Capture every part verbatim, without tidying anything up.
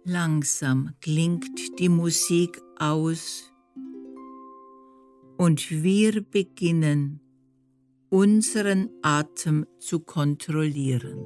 Langsam klingt die Musik aus und wir beginnen, unseren Atem zu kontrollieren.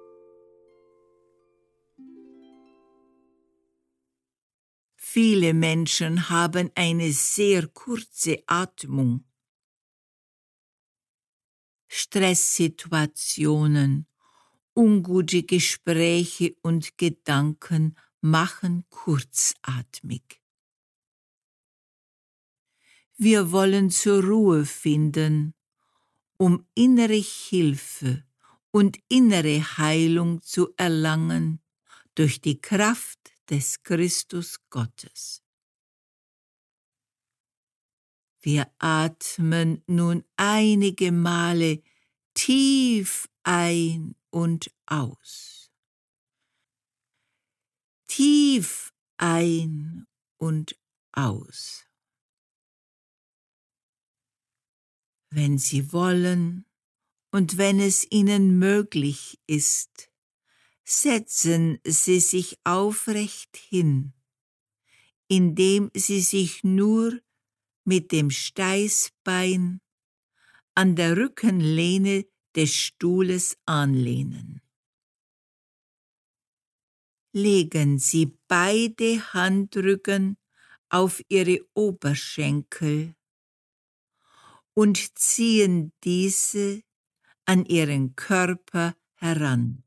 Viele Menschen haben eine sehr kurze Atmung. Stresssituationen, ungute Gespräche und Gedanken machen kurzatmig. Wir wollen zur Ruhe finden, um innere Hilfe und innere Heilung zu erlangen durch die Kraft des Christus Gottes. Wir atmen nun einige Male tief ein und aus. Tief ein und aus. Wenn Sie wollen und wenn es Ihnen möglich ist, setzen Sie sich aufrecht hin, indem Sie sich nur mit dem Steißbein an der Rückenlehne des Stuhles anlehnen. Legen Sie beide Handrücken auf Ihre Oberschenkel und ziehen diese an Ihren Körper heran.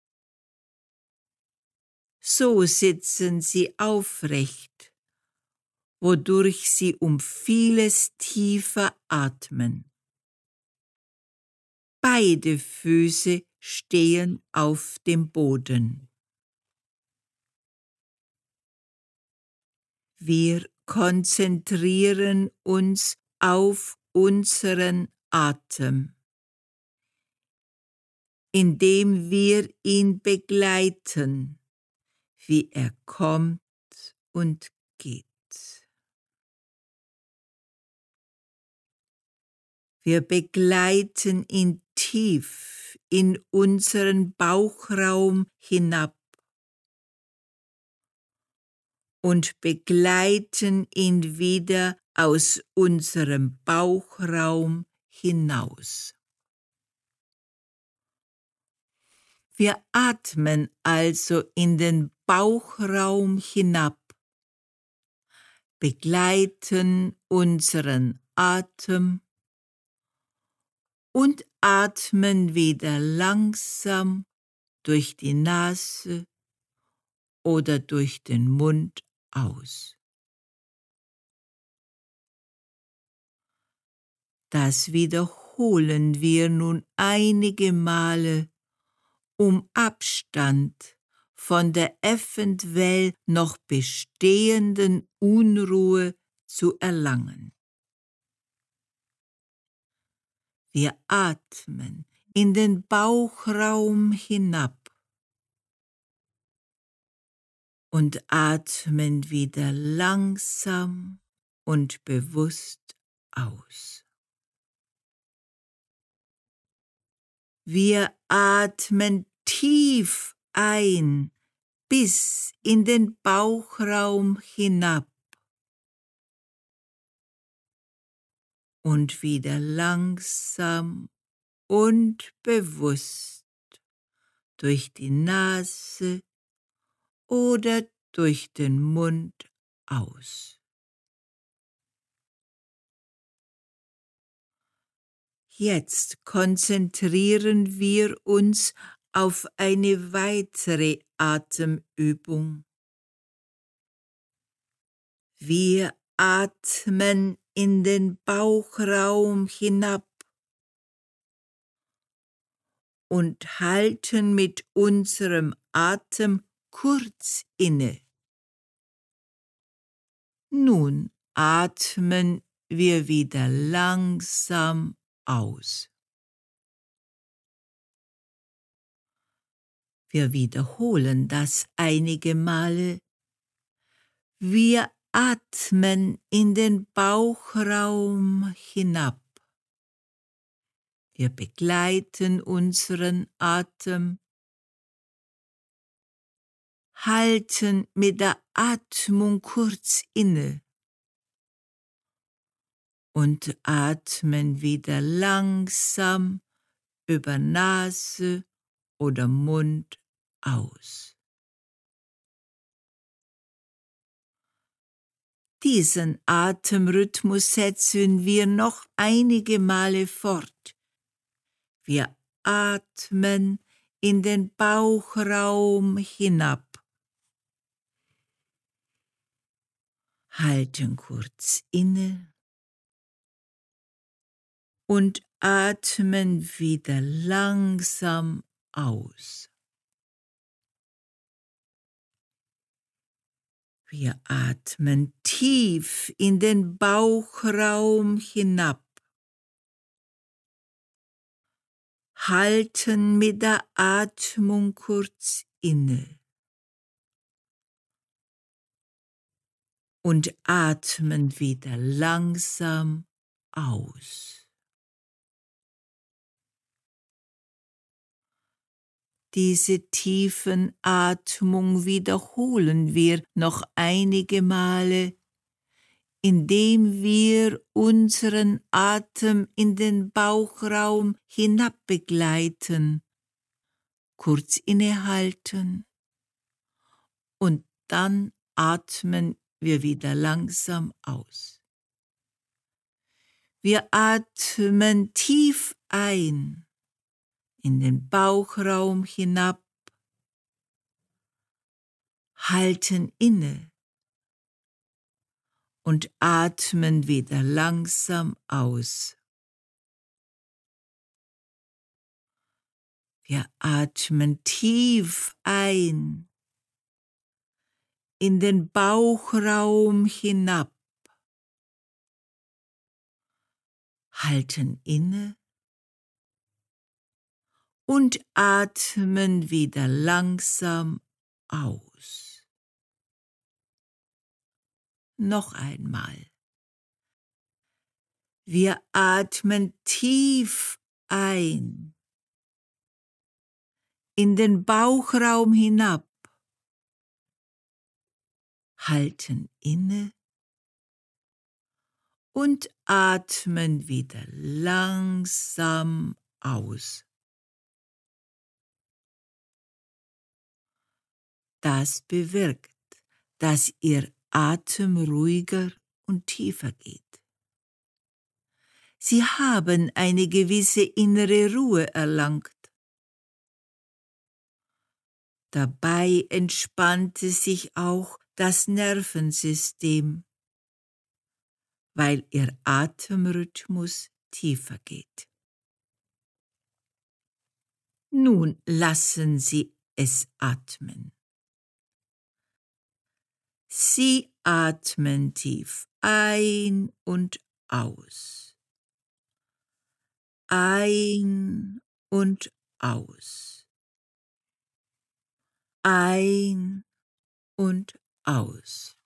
So sitzen Sie aufrecht, wodurch Sie um vieles tiefer atmen. Beide Füße stehen auf dem Boden. Wir konzentrieren uns auf unseren Atem, indem wir ihn begleiten, wie er kommt und geht. Wir begleiten ihn tief in unseren Bauchraum hinab und begleiten ihn wieder aus unserem Bauchraum hinaus. Wir atmen also in den Bauchraum hinab, begleiten unseren Atem und atmen wieder langsam durch die Nase oder durch den Mund aus. Das wiederholen wir nun einige Male, um Abstand von der eventuell noch bestehenden Unruhe zu erlangen. Wir atmen in den Bauchraum hinab und atmen wieder langsam und bewusst aus. Wir atmen tief ein bis in den Bauchraum hinab und wieder langsam und bewusst durch die Nase oder durch den Mund aus. Jetzt konzentrieren wir uns auf eine weitere Atemübung. Wir atmen in den Bauchraum hinab und halten mit unserem Atem kurz inne. Nun atmen wir wieder langsam aus. Wir wiederholen das einige Male. Wir atmen in den Bauchraum hinab. Wir begleiten unseren Atem, halten mit der Atmung kurz inne und atmen wieder langsam über Nase oder Mund aus. Diesen Atemrhythmus setzen wir noch einige Male fort. Wir atmen in den Bauchraum hinab, halten kurz inne und atmen wieder langsam aus. Wir atmen tief in den Bauchraum hinab, halten mit der Atmung kurz inne und atmen wieder langsam aus. Diese tiefen Atmung wiederholen wir noch einige Male, indem wir unseren Atem in den Bauchraum hinab begleiten, kurz innehalten und dann atmen wir wieder langsam aus. Wir atmen tief ein in den Bauchraum hinab, halten inne und atmen wieder langsam aus. Wir atmen tief ein in den Bauchraum hinab, halten inne und atmen wieder langsam aus. Noch einmal. Wir atmen tief ein in den Bauchraum hinab, halten inne und atmen wieder langsam aus. Das bewirkt, dass Ihr Atem ruhiger und tiefer geht. Sie haben eine gewisse innere Ruhe erlangt. Dabei entspannte sich auch das Nervensystem, weil Ihr Atemrhythmus tiefer geht. Nun lassen Sie es atmen. Sie atmen tief ein und aus. Ein und aus. Ein und aus.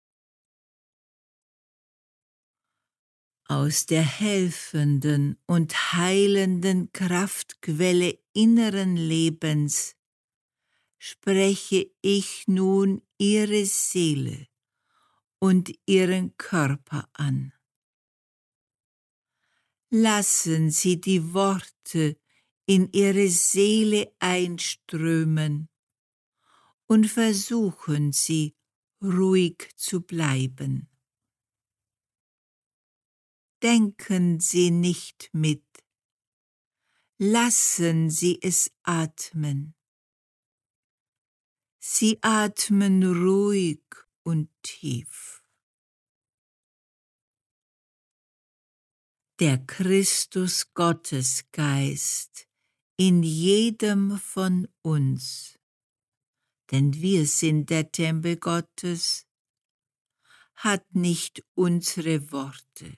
Aus der helfenden und heilenden Kraftquelle inneren Lebens spreche ich nun Ihre Seele und Ihren Körper an. Lassen Sie die Worte in Ihre Seele einströmen und versuchen Sie, ruhig zu bleiben. Denken Sie nicht mit. Lassen Sie es atmen. Sie atmen ruhig und tief. Der Christus-Gottesgeist in jedem von uns, denn wir sind der Tempel Gottes, hat nicht unsere Worte.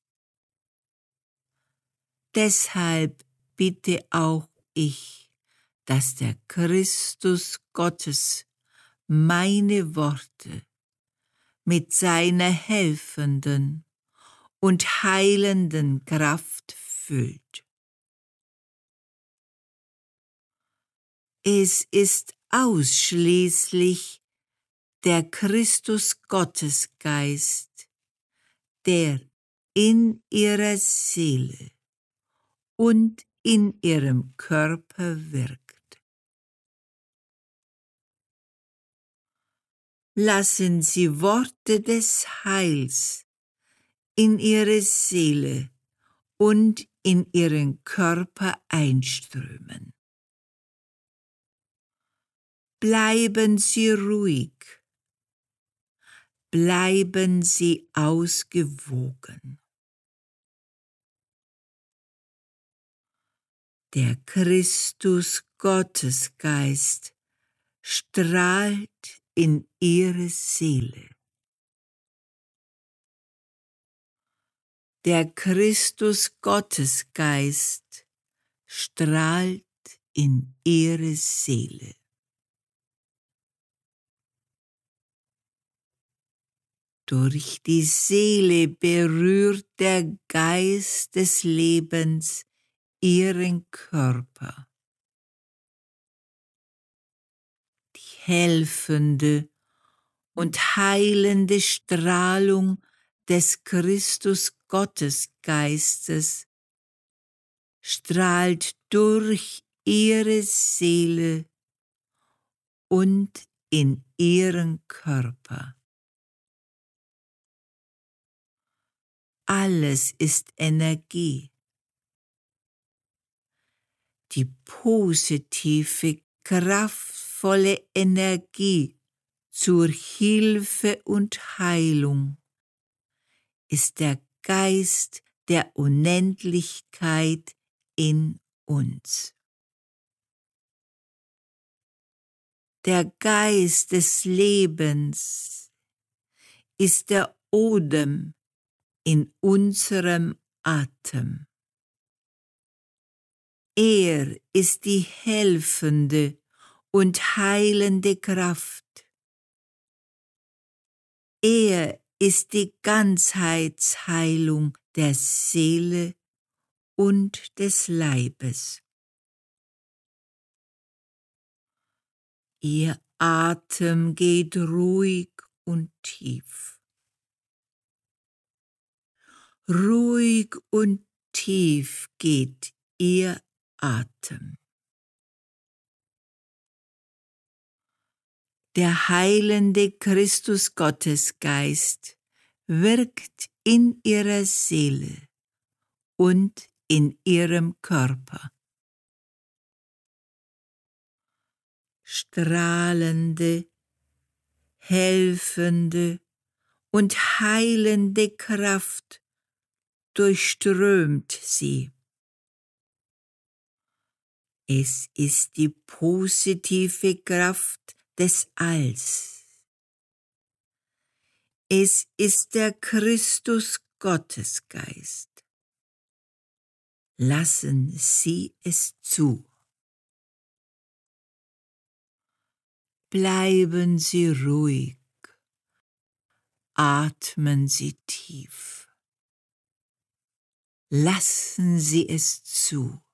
Deshalb bitte auch ich, dass der Christus Gottes meine Worte mit seiner helfenden und heilenden Kraft füllt. Es ist ausschließlich der Christus-Gottesgeist, der in ihrer Seele und in ihrem Körper wirkt. Lassen Sie Worte des Heils in Ihre Seele und in Ihren Körper einströmen. Bleiben Sie ruhig, bleiben Sie ausgewogen. Der Christus-Gottesgeist strahlt in Ihre Seele. Der Christus-Gottesgeist strahlt in Ihre Seele. Durch die Seele berührt der Geist des Lebens Ihren Körper. Die helfende und heilende Strahlung des Christus-Gottesgeistes strahlt durch Ihre Seele und in Ihren Körper. Alles ist Energie. Die positive, kraftvolle Energie zur Hilfe und Heilung ist der Geist der Unendlichkeit in uns. Der Geist des Lebens ist der Odem in unserem Atem. Er ist die helfende und heilende Kraft. Er ist die Ganzheitsheilung der Seele und des Leibes. Ihr Atem geht ruhig und tief. Ruhig und tief geht Ihr Atem. Der heilende Christus-Gottesgeist wirkt in Ihrer Seele und in Ihrem Körper. Strahlende, helfende und heilende Kraft durchströmt sie. Es ist die positive Kraft des Alls. Es ist der Christus-Gottesgeist. Lassen Sie es zu. Bleiben Sie ruhig. Atmen Sie tief. Lassen Sie es zu.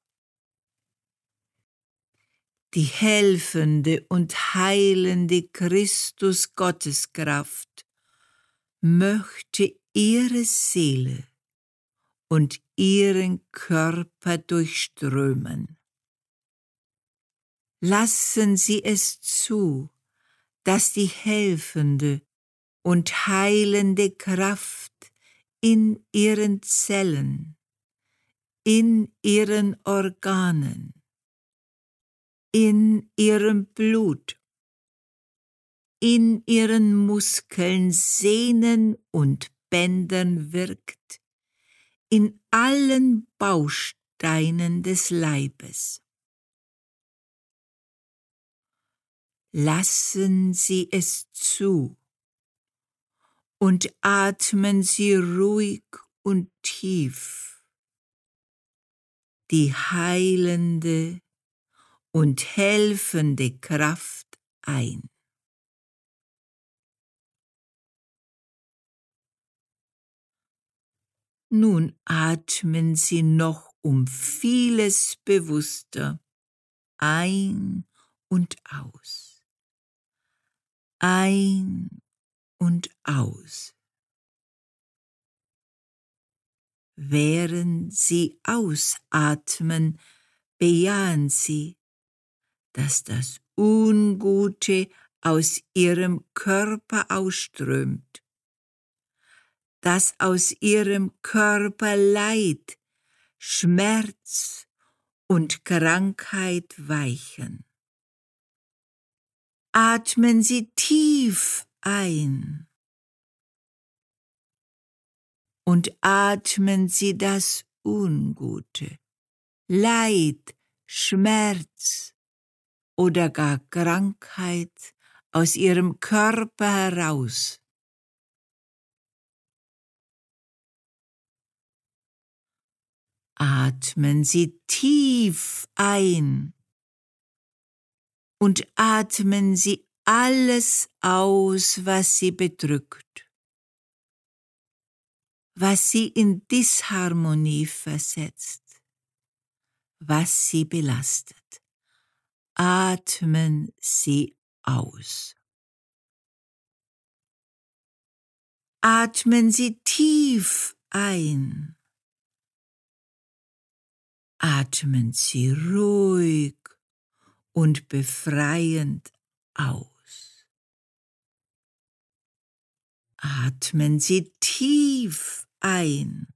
Die helfende und heilende Christus-Gotteskraft möchte Ihre Seele und Ihren Körper durchströmen. Lassen Sie es zu, dass die helfende und heilende Kraft in Ihren Zellen, in Ihren Organen, in Ihrem Blut, in Ihren Muskeln, Sehnen und Bändern wirkt, in allen Bausteinen des Leibes. Lassen Sie es zu und atmen Sie ruhig und tief die heilende und helfende Kraft ein. Nun atmen Sie noch um vieles bewusster ein und aus. ein und aus. Während Sie ausatmen, bejahen Sie, dass das Ungute aus Ihrem Körper ausströmt, dass aus Ihrem Körper Leid, Schmerz und Krankheit weichen. Atmen Sie tief ein und atmen Sie das Ungute, Leid, Schmerz oder gar Krankheit aus Ihrem Körper heraus. Atmen Sie tief ein und atmen Sie alles aus, was Sie bedrückt, was Sie in Disharmonie versetzt, was Sie belastet. Atmen Sie aus. Atmen Sie tief ein. Atmen Sie ruhig und befreiend aus. Atmen Sie tief ein.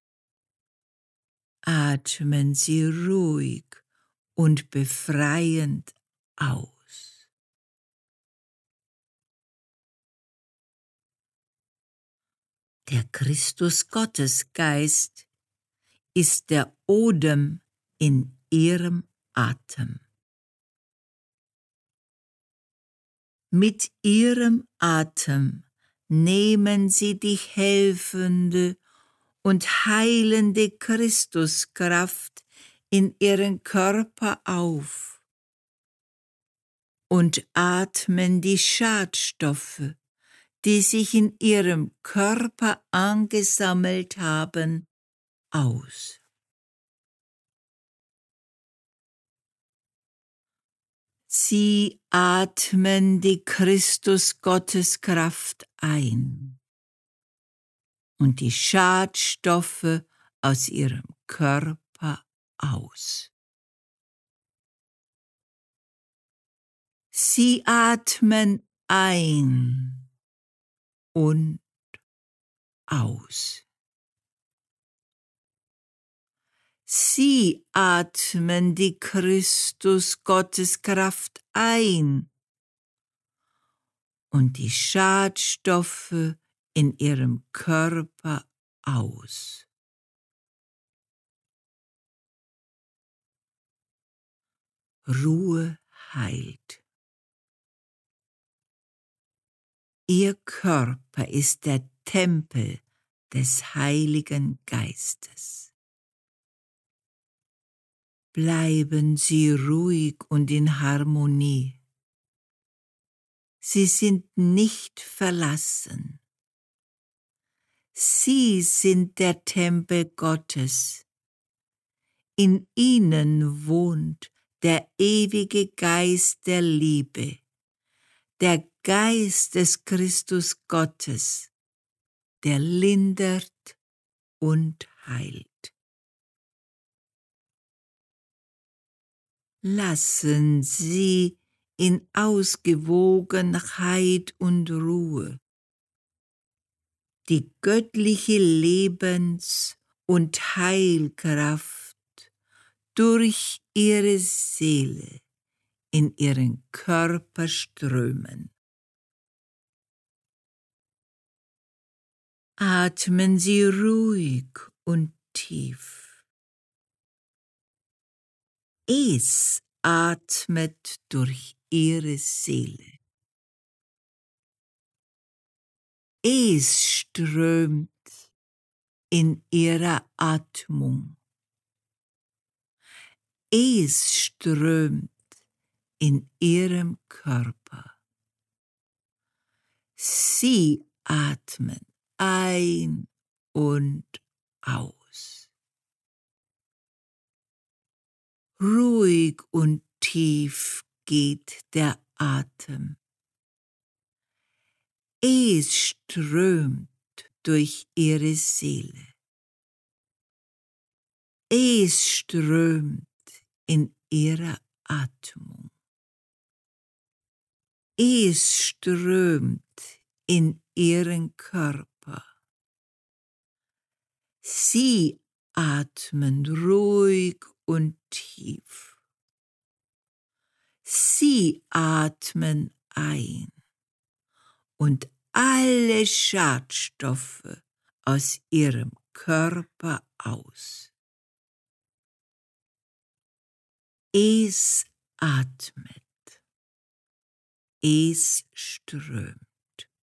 Atmen Sie ruhig und befreiend aus. Der Christus-Gottesgeist ist der Odem in Ihrem Atem. Mit Ihrem Atem nehmen Sie die helfende und heilende Christuskraft in Ihren Körper auf und atmen die Schadstoffe, die sich in Ihrem Körper angesammelt haben, aus. Sie atmen die Christus-Gotteskraft ein und die Schadstoffe aus Ihrem Körper aus. Sie atmen ein und aus. Sie atmen die Christus-Gotteskraft ein und die Schadstoffe in Ihrem Körper aus. Ruhe heilt. Ihr Körper ist der Tempel des Heiligen Geistes. Bleiben Sie ruhig und in Harmonie. Sie sind nicht verlassen. Sie sind der Tempel Gottes. In ihnen wohnt der ewige Geist der Liebe, der Geist des Christus Gottes, der lindert und heilt. Lassen Sie in Ausgewogenheit und Ruhe die göttliche Lebens- und Heilkraft durch Ihre Seele in Ihren Körper strömen. Atmen Sie ruhig und tief. Es atmet durch Ihre Seele. Es strömt in Ihrer Atmung. Es strömt in Ihrem Körper. Sie atmen ein und aus. Ruhig und tief geht der Atem. Es strömt durch ihre Seele. Es strömt in ihrer Atmung. Es strömt in ihren Körper. Sie atmen ruhig und tief. Sie atmen ein und alle Schadstoffe aus ihrem Körper aus. Es atmet. Es strömt.